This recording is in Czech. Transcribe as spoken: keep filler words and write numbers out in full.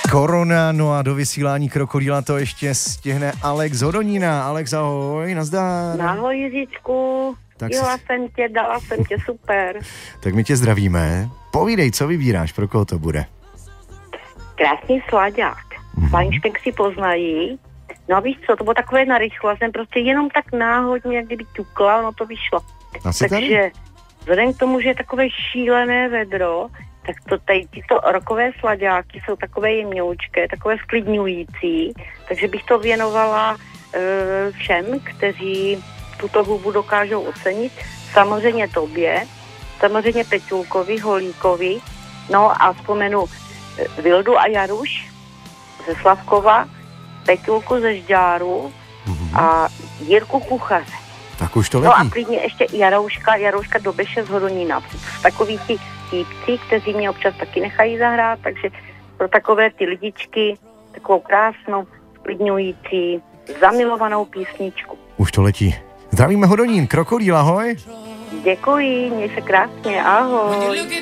korona, no a do vysílání Krokodýla to ještě stihne Alex z Hodonína. Alex, ahoj, nazdar. Ahoj, Jiříčku, jela si... jsem tě, dala jsem tě, super. Tak my tě zdravíme. Povídej, co vybíráš, pro koho to bude? Krásný slaďák. Mm-hmm. Paníček si poznají. No a víš co, to bylo takové narychlo, jsem prostě jenom tak náhodně, jak kdyby ťukla, no to vyšlo. Asi Takže tady? vzhledem k tomu, že je takové šílené vedro, tak to tady tyto rokové slaďáky jsou takové jemňoučké, takové sklidňující, takže bych to věnovala e, všem, kteří tuto hudbu dokážou ocenit. Samozřejmě tobě, samozřejmě Peťulkovi, Holíkovi, no a vzpomenu e, Vildu a Jaruš ze Slavkova, Peťulku ze Žďáru mm-hmm. a Jirku Kuchaře. Tak už to letí. No a klidně ještě Jarouška, Jarouška Dobeše z Hodonína. Takový ti típci, kteří mě občas taky nechají zahrát, takže pro takové ty lidičky takovou krásnou, sklidňující, zamilovanou písničku. Už to letí. Zdravíme Hodonín, Krokodýl, ahoj. Děkuji, měj se krásně, ahoj.